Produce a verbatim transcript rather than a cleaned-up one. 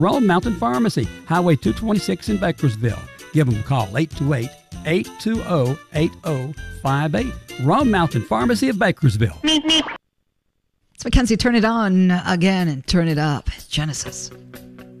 Rome Mountain Pharmacy, Highway two twenty-six in Bakersville. Give them a call, eight two eight, eight two zero, eight zero five eight. Rome Mountain Pharmacy of Bakersville. It's Mackenzie. Turn it on again and turn it up. Genesis.